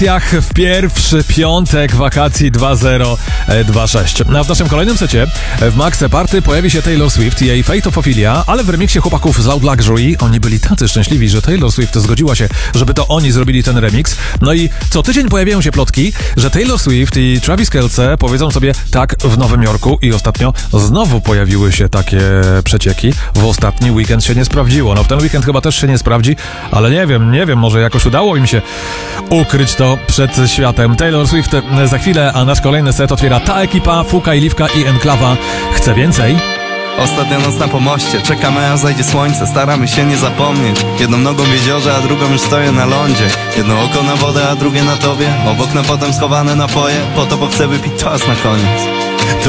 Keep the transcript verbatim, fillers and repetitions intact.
w pierwszy piątek wakacji dwa zero dwa sześć. A w naszym kolejnym secie w Max Party pojawi się Taylor Swift i jej Fate of Ophelia, ale w remiksie chłopaków z Loud Luxury oni byli tacy szczęśliwi, że Taylor Swift zgodziła się, żeby to oni zrobili ten remix. No i co tydzień pojawiają się plotki, że Taylor Swift i Travis Kelce powiedzą sobie tak w Nowym Jorku i ostatnio znowu pojawiły się takie przecieki. W ostatni weekend się nie sprawdziło. No w ten weekend chyba też się nie sprawdzi, ale nie wiem, nie wiem, może jakoś udało im się ukryć to przed światem. Taylor Swift za chwilę, a nasz kolejny set otwiera ta ekipa, Fuka i Liwka i Enklawa. Chcę więcej? Ostatnia noc na pomoście, czekamy aż zajdzie słońce, staramy się nie zapomnieć. Jedną nogą w jeziorze, a drugą już stoję na lądzie. Jedno oko na wodę, a drugie na tobie. Obok na potem schowane napoje, po to bo chcę wypić czas na koniec. To